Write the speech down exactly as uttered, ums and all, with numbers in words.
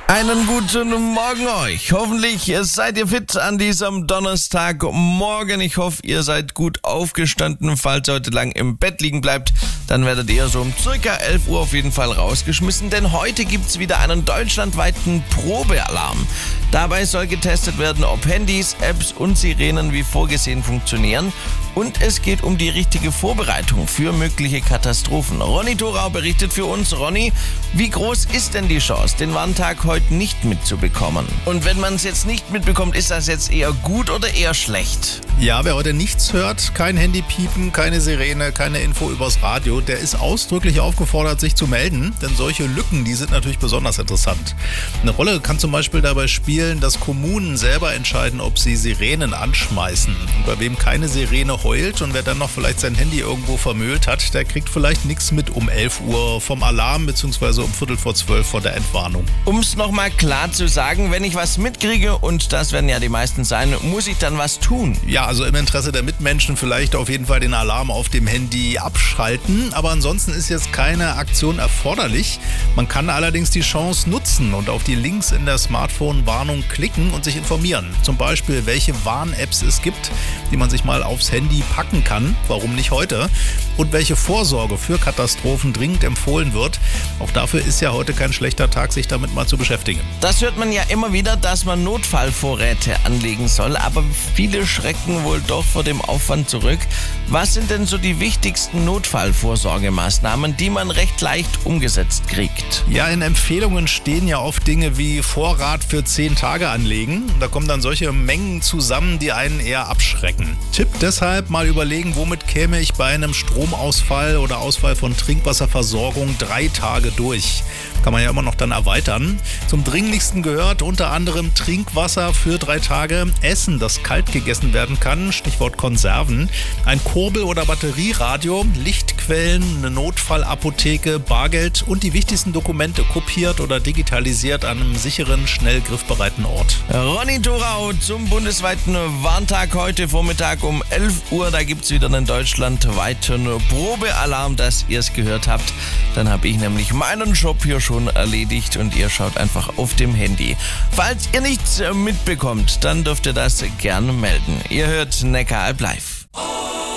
Einen guten Morgen euch. Hoffentlich seid ihr fit an diesem Donnerstagmorgen. Ich hoffe, ihr seid gut aufgestanden. Falls ihr heute lang im Bett liegen bleibt, dann werdet ihr so um circa elf Uhr auf jeden Fall rausgeschmissen, denn heute gibt's wieder einen deutschlandweiten Probealarm. Dabei soll getestet werden, ob Handys, Apps und Sirenen wie vorgesehen funktionieren. Und es geht um die richtige Vorbereitung für mögliche Katastrophen. Ronny Thorau berichtet für uns. Ronny, wie groß ist denn die Chance, den Warntag heute nicht mitzubekommen? Und wenn man es jetzt nicht mitbekommt, ist das jetzt eher gut oder eher schlecht? Ja, wer heute nichts hört, kein Handy piepen, keine Sirene, keine Info übers Radio, der ist ausdrücklich aufgefordert, sich zu melden. Denn solche Lücken, die sind natürlich besonders interessant. Eine Rolle kann zum Beispiel dabei spielen, dass Kommunen selber entscheiden, ob sie Sirenen anschmeißen. Und bei wem keine Sirene heult und wer dann noch vielleicht sein Handy irgendwo vermüllt hat, der kriegt vielleicht nichts mit um elf Uhr vom Alarm bzw. um Viertel vor zwölf vor der Entwarnung. Um es nochmal klar zu sagen, wenn ich was mitkriege, und das werden ja die meisten sein, muss ich dann was tun? Ja, also im Interesse der Mitmenschen vielleicht auf jeden Fall den Alarm auf dem Handy abschalten, aber ansonsten ist jetzt keine Aktion erforderlich. Man kann allerdings die Chance nutzen und auf die Links in der Smartphone-Warnung klicken und sich informieren. Zum Beispiel, welche Warn-Apps es gibt, die man sich mal aufs Handy packen kann, warum nicht heute, und welche Vorsorge für Katastrophen dringend empfohlen wird. Auch dafür ist ja heute kein schlechter Tag, sich damit mal zu beschäftigen. Das hört man ja immer wieder, dass man Notfallvorräte anlegen soll, aber viele schrecken wohl doch vor dem Aufwand zurück. Was sind denn so die wichtigsten Notfallvorsorgemaßnahmen, die man recht leicht umgesetzt kriegt? Ja, in Empfehlungen stehen ja oft Dinge wie Vorrat für zehn Tage anlegen. Da kommen dann solche Mengen zusammen, die einen eher abschrecken. Tipp deshalb, mal überlegen, womit käme ich bei einem Stromausfall oder Ausfall von Trinkwasserversorgung drei Tage durch. Kann man ja immer noch dann erweitern. Zum Dringlichsten gehört unter anderem Trinkwasser für drei Tage, Essen, das kalt gegessen werden kann, Stichwort Konserven, ein Kurbel- oder Batterieradio, Lichtquellen, eine Notfallapotheke, Bargeld und die wichtigsten Dokumente kopiert oder digitalisiert an einem sicheren, schnell griffbereiten Ort. Ronny Thorau zum bundesweiten Warntag heute Vormittag um elf Uhr. Da gibt es wieder einen deutschlandweiten Probealarm, dass ihr es gehört habt. Dann habe ich nämlich meinen Job hier schon erledigt und ihr schaut einfach auf dem Handy. Falls ihr nichts mitbekommt, dann dürft ihr das gerne melden. Ihr hört Neckaralb live.